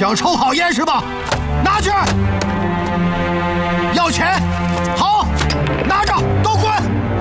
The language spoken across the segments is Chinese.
想抽好烟是吧？拿去！要钱？好，拿着，都滚！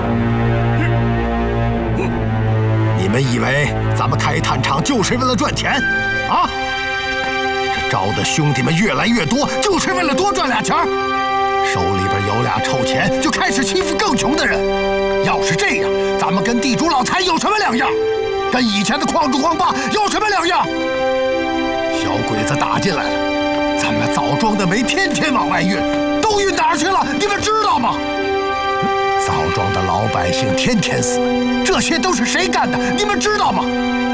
你们以为咱们开炭厂就是为了赚钱啊？这招的兄弟们越来越多，就是为了多赚俩钱儿。手里边有俩臭钱，就开始欺负更穷的人。要是这样，咱们跟地主老财有什么两样？跟以前的矿主矿霸有什么两样？小鬼子打进来了，咱们枣庄的煤天天往外运，都运哪儿去了？你们知道吗？枣庄的老百姓天天死，这些都是谁干的？你们知道吗？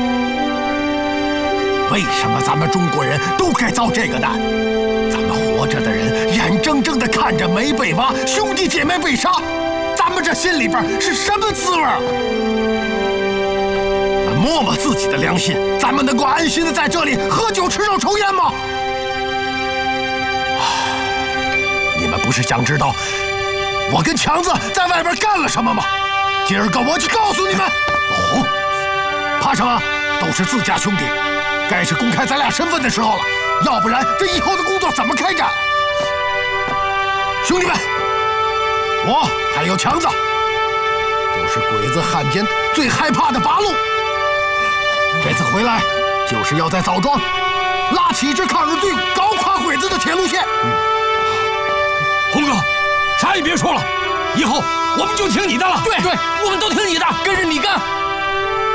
为什么咱们中国人都该遭这个难？咱们活着的人眼睁睁地看着煤被挖，兄弟姐妹被杀，咱们这心里边是什么滋味？摸摸自己的良心，咱们能够安心的在这里喝酒吃肉抽烟吗？你们不是想知道我跟强子在外边干了什么吗？今儿个我就告诉你们，胡！怕什么？都是自家兄弟，该是公开咱俩身份的时候了，要不然这以后的工作怎么开展？兄弟们，我还有强子，就是鬼子汉奸最害怕的八路。这次回来就是要在枣庄拉起一支抗日队伍，搞垮鬼子的铁路线。 红哥，啥也别说了，以后我们就听你的了。 对，我们都听你的，跟着你干。